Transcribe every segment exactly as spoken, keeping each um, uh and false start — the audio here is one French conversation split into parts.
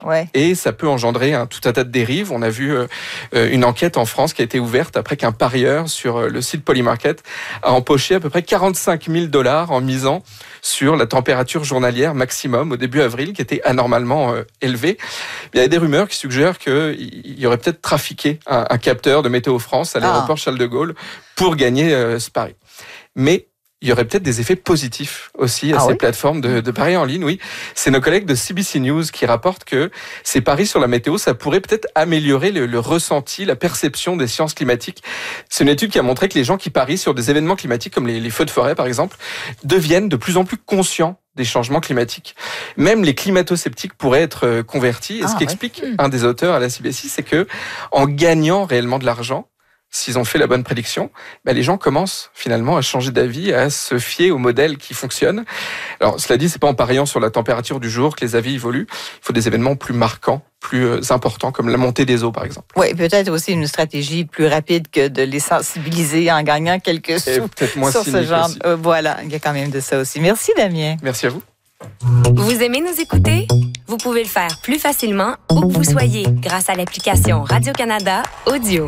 Ouais. Et ça peut engendrer un, tout un tas de dérives. On a vu euh, une enquête en France qui a été ouverte après qu'un parieur sur le site Polymarket a empoché à peu près quarante-cinq mille dollars en misant sur la température journalière maximum au début avril, qui était anormalement euh, élevée. Il y a des rumeurs qui suggèrent qu'il y aurait peut-être trafiqué un, un capteur de Météo France à l'aéroport ah. Charles de Gaulle pour gagner euh, ce pari. Mais il y aurait peut-être des effets positifs aussi à ah ces oui plateformes de, de paris en ligne. Oui, c'est nos collègues de C B C News qui rapportent que ces paris sur la météo, ça pourrait peut-être améliorer le, le ressenti, la perception des sciences climatiques. C'est une étude qui a montré que les gens qui parient sur des événements climatiques comme les, les feux de forêt, par exemple, deviennent de plus en plus conscients des changements climatiques. Même les climato-sceptiques pourraient être convertis. Et ah, ce qu'explique ouais. un des auteurs à la C B C, c'est que en gagnant réellement de l'argent, s'ils ont fait la bonne prédiction, ben les gens commencent finalement à changer d'avis, à se fier aux modèles qui fonctionnent. Alors, cela dit, c'est pas en pariant sur la température du jour que les avis évoluent. Il faut des événements plus marquants, plus importants, comme la montée des eaux, par exemple. Oui, peut-être aussi une stratégie plus rapide que de les sensibiliser en gagnant quelques sous peut-être moins sur ce genre. Euh, voilà, il y a quand même de ça aussi. Merci, Damien. Merci à vous. Vous aimez nous écouter? Vous pouvez le faire plus facilement où que vous soyez grâce à l'application Radio-Canada Audio.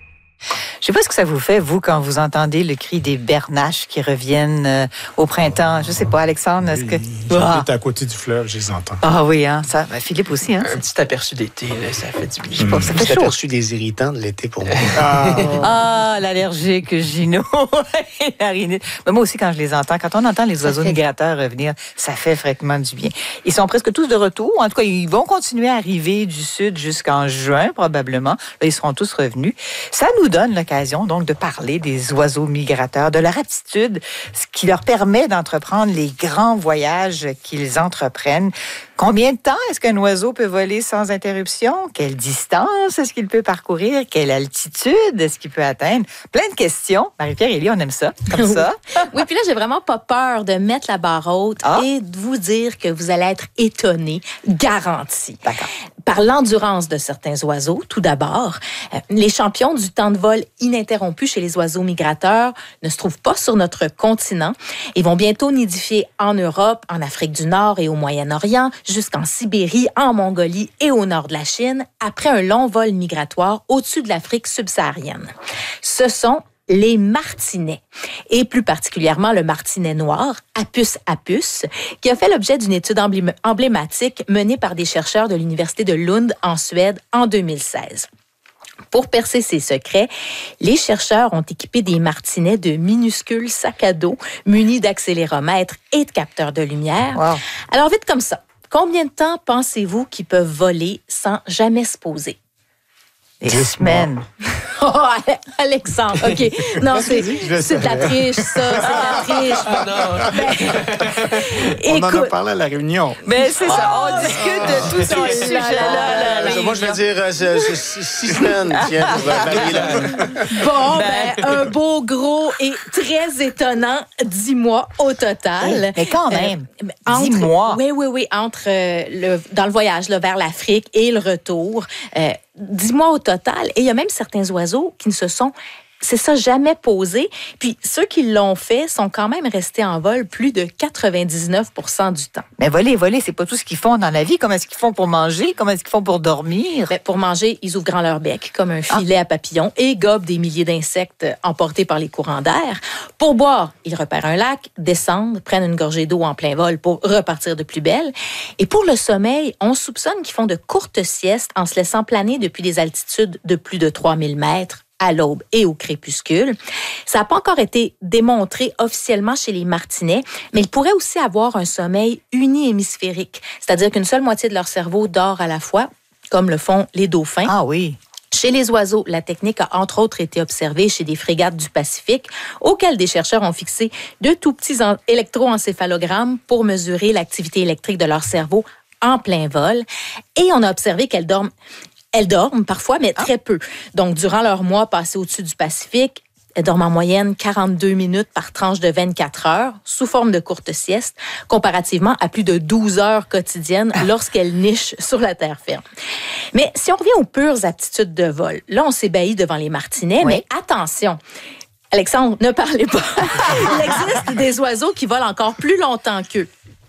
Je sais pas ce que ça vous fait, vous, quand vous entendez le cri des bernaches qui reviennent euh, au printemps. Je sais pas, Alexandre, est-ce que... J'habite ah. à côté du fleuve, je les entends. Ah oui, hein, ça, ben, Philippe aussi, hein. Un petit aperçu d'été, là, ça fait du bien. Je sais pas, ça fait Un petit chaud. aperçu des irritants de l'été pour moi. Ah, ah l'allergique Gino. Mais moi aussi, quand je les entends, quand on entend les oiseaux fait... migrateurs revenir, ça fait fraîchement du bien. Ils sont presque tous de retour. En tout cas, ils vont continuer à arriver du sud jusqu'en juin, probablement. Là, ils seront tous revenus. Ça nous donne l'occasion, donc, de parler des oiseaux migrateurs, de leur aptitude, ce qui leur permet d'entreprendre les grands voyages qu'ils entreprennent. Combien de temps est-ce qu'un oiseau peut voler sans interruption? Quelle distance est-ce qu'il peut parcourir? Quelle altitude est-ce qu'il peut atteindre? Plein de questions. Marie-Pierre Élie, on aime ça, comme ça. Oui, puis là, j'ai vraiment pas peur de mettre la barre haute ah. et de vous dire que vous allez être étonnés, garanti. D'accord. Par l'endurance de certains oiseaux, tout d'abord. Euh, les champions du temps de vol ininterrompu chez les oiseaux migrateurs ne se trouvent pas sur notre continent. Ils vont bientôt nidifier en Europe, en Afrique du Nord et au Moyen-Orient, jusqu'en Sibérie, en Mongolie et au nord de la Chine, après un long vol migratoire au-dessus de l'Afrique subsaharienne. Ce sont les martinets, et plus particulièrement le martinet noir, Apus apus, qui a fait l'objet d'une étude emblématique menée par des chercheurs de l'Université de Lund en Suède en deux mille seize. Pour percer ces secrets, les chercheurs ont équipé des martinets de minuscules sacs à dos munis d'accéléromètres et de capteurs de lumière. Wow. Alors, vite comme ça, combien de temps pensez-vous qu'ils peuvent voler sans jamais se poser? Des semaines. Oh, Alexandre, OK. Non, c'est, c'est de la triche, ça. C'est de la triche. Ben, on écoute, en a parlé à la réunion. Mais c'est ça, on discute de tous oh, ces sujets-là. Là, moi, je vais dire euh, c'est, c'est six semaines. Tiens, pour bon, ben, un beau, gros et très étonnant dix mois au total. Mais quand même, euh, entre, dix mois. Oui, oui, oui, entre euh, le, dans le voyage là, vers l'Afrique et le retour. Euh, dix mois au total. Et il y a même certains oiseaux qui ne se sont, c'est ça, jamais posés. Puis ceux qui l'ont fait sont quand même restés en vol plus de quatre-vingt-dix-neuf pour cent du temps. Mais voler, voler, c'est pas tout ce qu'ils font dans la vie. Comment est-ce qu'ils font pour manger? Comment est-ce qu'ils font pour dormir? Ben, pour manger, ils ouvrent grand leur bec comme un filet ah. à papillons et gobent des milliers d'insectes emportés par les courants d'air. Pour boire, ils repèrent un lac, descendent, prennent une gorgée d'eau en plein vol pour repartir de plus belle. Et pour le sommeil, on soupçonne qu'ils font de courtes siestes en se laissant planer depuis des altitudes de plus de trois mille mètres à l'aube et au crépuscule. Ça n'a pas encore été démontré officiellement chez les martinets, mais ils pourraient aussi avoir un sommeil unihémisphérique, c'est-à-dire qu'une seule moitié de leur cerveau dort à la fois, comme le font les dauphins. Ah oui. Chez les oiseaux, la technique a entre autres été observée chez des frégates du Pacifique, auxquelles des chercheurs ont fixé de tout petits électroencéphalogrammes pour mesurer l'activité électrique de leur cerveau en plein vol. Et on a observé qu'elles dorment Elles dorment parfois, mais très ah. peu. Donc, durant leur mois passé au-dessus du Pacifique, elles dorment en moyenne quarante-deux minutes par tranche de vingt-quatre heures, sous forme de courtes siestes, comparativement à plus de douze heures quotidiennes ah. lorsqu'elles nichent sur la terre ferme. Mais si on revient aux pures aptitudes de vol, là, on s'ébahit devant les martinets, oui. mais attention, Alexandre, ne parlez pas. Il existe des oiseaux qui volent encore plus longtemps qu'eux.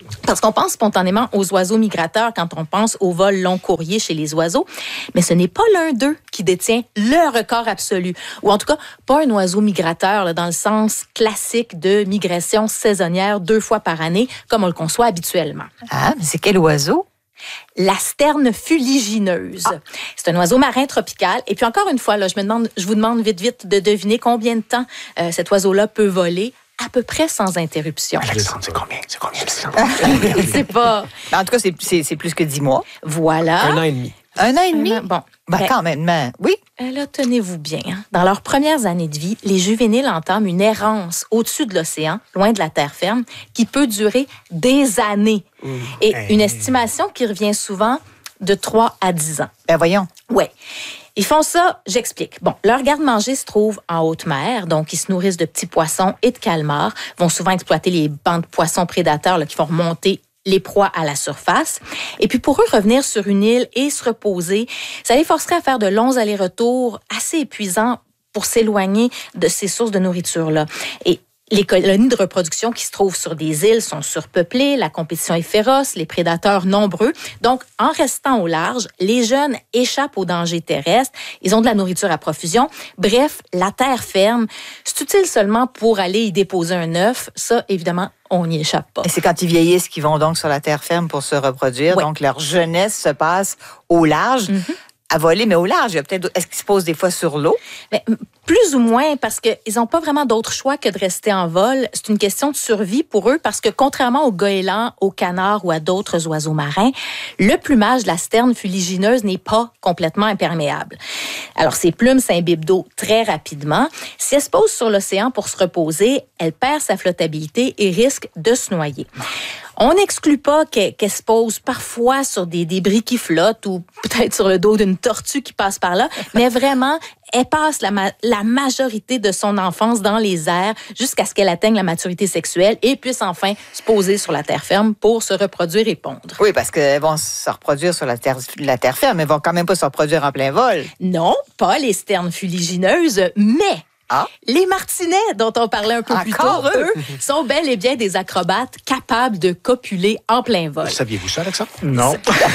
Parce qu'on pense spontanément aux oiseaux migrateurs quand on pense au vol long courrier chez les oiseaux, mais ce n'est pas l'un d'eux qui détient le record absolu, ou en tout cas pas un oiseau migrateur là, dans le sens classique de migration saisonnière deux fois par année, comme on le conçoit habituellement. Ah, mais c'est quel oiseau? La sterne fuligineuse. Ah. C'est un oiseau marin tropical. Et puis encore une fois, là, je, me demande, je vous demande vite, vite de deviner combien de temps euh, cet oiseau-là peut voler. À peu près sans interruption. Alexandre, c'est combien? C'est combien, Alexandre? C'est pas... En tout cas, c'est, c'est, c'est plus que dix mois. Voilà. Un an et demi. Un an et demi? Un an, bon. Ben, Ben, quand même, mais, oui. là, tenez-vous bien. Hein. Dans leurs premières années de vie, les juvéniles entament une errance au-dessus de l'océan, loin de la terre ferme, qui peut durer des années. Mmh. Et hey. Une estimation qui revient souvent de trois à dix ans. Ben, voyons. Oui. Ils font ça, j'explique. Bon, leur garde-manger se trouve en haute mer, donc ils se nourrissent de petits poissons et de calmars, vont souvent exploiter les bancs de poissons prédateurs là, qui font remonter les proies à la surface. Et puis pour eux, revenir sur une île et se reposer, ça les forcerait à faire de longs allers-retours assez épuisants pour s'éloigner de ces sources de nourriture-là. Et les colonies de reproduction qui se trouvent sur des îles sont surpeuplées, la compétition est féroce, les prédateurs nombreux. Donc, en restant au large, les jeunes échappent aux dangers terrestres. Ils ont de la nourriture à profusion. Bref, la terre ferme. C'est utile seulement pour aller y déposer un œuf. Ça, évidemment, on n'y échappe pas. Et c'est quand ils vieillissent qu'ils vont donc sur la terre ferme pour se reproduire. Oui. Donc, leur jeunesse se passe au large. Mm-hmm. À voler, mais au large. Il y a peut-être, est-ce qu'ils se posent des fois sur l'eau? Mais, plus ou moins, parce qu'ils n'ont pas vraiment d'autre choix que de rester en vol. C'est une question de survie pour eux, parce que contrairement aux goélands, aux canards ou à d'autres oiseaux marins, le plumage de la sterne fuligineuse n'est pas complètement imperméable. Alors, ses plumes s'imbibent d'eau très rapidement. Si elle se pose sur l'océan pour se reposer, elle perd sa flottabilité et risque de se noyer. On n'exclut pas qu'elle, qu'elle se pose parfois sur des débris qui flottent ou peut-être sur le dos d'une tortue qui passe par là, mais vraiment, elle passe la, ma- la majorité de son enfance dans les airs jusqu'à ce qu'elle atteigne la maturité sexuelle et puisse enfin se poser sur la terre ferme pour se reproduire et pondre. Oui, parce qu'elles vont se reproduire sur la terre, la terre ferme, mais elles vont quand même pas se reproduire en plein vol. Non, pas les sternes fuligineuses, mais... Ah. Les martinets, dont on parlait un peu Encore plus tôt, eux? eux, sont bel et bien des acrobates capables de copuler en plein vol. Saviez-vous ça, Alexandre? Non.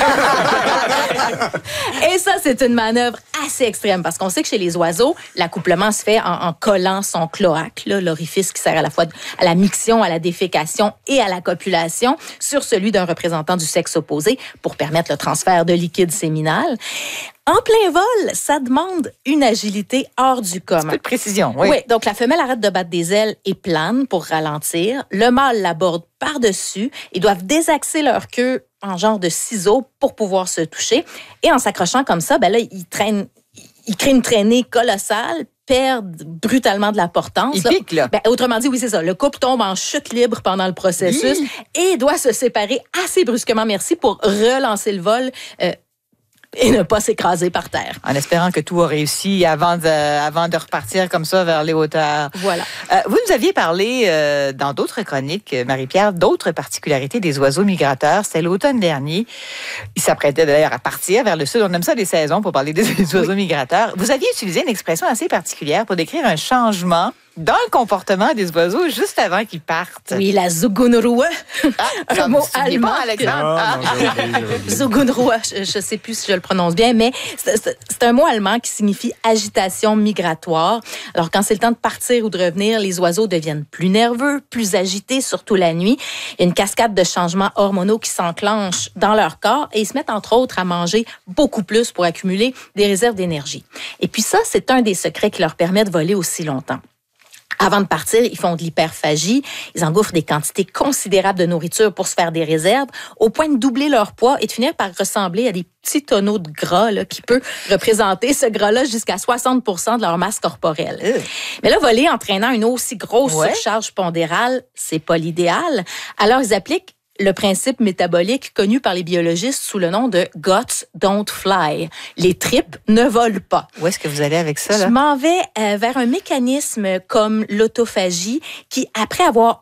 Et ça, c'est une manœuvre assez extrême, parce qu'on sait que chez les oiseaux, l'accouplement se fait en, en collant son cloaque, là, l'orifice qui sert à la fois à la miction, à la défécation et à la copulation, sur celui d'un représentant du sexe opposé pour permettre le transfert de liquide séminal. En plein vol, ça demande une agilité hors du commun. Un peu de précision, oui. Oui, donc la femelle arrête de battre des ailes et plane pour ralentir. Le mâle l'aborde par-dessus. Ils doivent désaxer leur queue en genre de ciseaux pour pouvoir se toucher. Et en s'accrochant comme ça, ben là, ils traînent, ils créent une traînée colossale, perdent brutalement de la portance. Ils piquent, là. Ben, autrement dit, oui, c'est ça. Le couple tombe en chute libre pendant le processus oui. et doit se séparer assez brusquement, merci, pour relancer le vol euh, et ne pas s'écraser par terre. En espérant que tout a réussi avant de, avant de repartir comme ça vers les hauteurs. Voilà. Euh, vous nous aviez parlé euh, dans d'autres chroniques, Marie-Pierre, d'autres particularités des oiseaux migrateurs. C'était l'automne dernier. Ils s'apprêtaient d'ailleurs à partir vers le sud. On aime ça des saisons pour parler des, des oiseaux oui. migrateurs. Vous aviez utilisé une expression assez particulière pour décrire un changement dans le comportement des oiseaux juste avant qu'ils partent. Oui, la Zugunruhe. Ah, un mot allemand. Pas, Alexandre. Ah, non, Zugunruhe, je ne sais plus si je le prononce bien, mais c'est, c'est, c'est un mot allemand qui signifie agitation migratoire. Alors, quand c'est le temps de partir ou de revenir, les oiseaux deviennent plus nerveux, plus agités, surtout la nuit. Il y a une cascade de changements hormonaux qui s'enclenchent dans leur corps et ils se mettent, entre autres, à manger beaucoup plus pour accumuler des réserves d'énergie. Et puis ça, c'est un des secrets qui leur permet de voler aussi longtemps. Avant de partir, ils font de l'hyperphagie. Ils engouffrent des quantités considérables de nourriture pour se faire des réserves, au point de doubler leur poids et de finir par ressembler à des petits tonneaux de gras là, qui peut représenter ce gras-là jusqu'à soixante pour cent de leur masse corporelle. Euh. Mais là, voler entraînant une aussi grosse ouais. surcharge pondérale, c'est pas l'idéal. Alors, ils appliquent le principe métabolique connu par les biologistes sous le nom de « guts don't fly ». Les tripes ne volent pas. Où est-ce que vous allez avec ça, là? Je m'en vais euh, vers un mécanisme comme l'autophagie qui, après avoir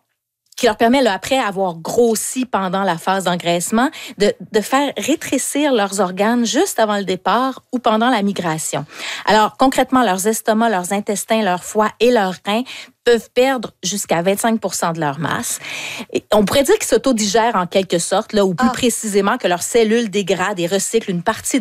qui leur permet, là, après avoir grossi pendant la phase d'engraissement, de, de faire rétrécir leurs organes juste avant le départ ou pendant la migration. Alors, concrètement, leurs estomacs, leurs intestins, leur foie et leurs reins peuvent perdre jusqu'à vingt-cinq pour cent de leur masse. Et on pourrait dire qu'ils s'autodigèrent en quelque sorte, là, ou plus ah. précisément que leurs cellules dégradent et recyclent une partie